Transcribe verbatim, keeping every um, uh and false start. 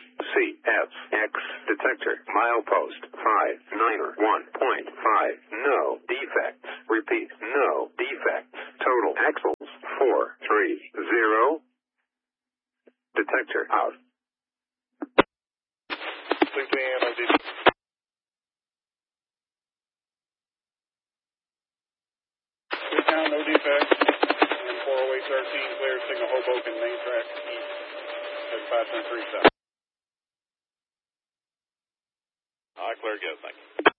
C S X detector milepost five niner one point five. No defects. Repeat, no defects. Total axles four three zero. Detector out. six A M O D. Newtown, no defects. And four oh eight thirteen, clear signal Hoboken, main track east. thirty-five point three south. All right, clear, go, thank you.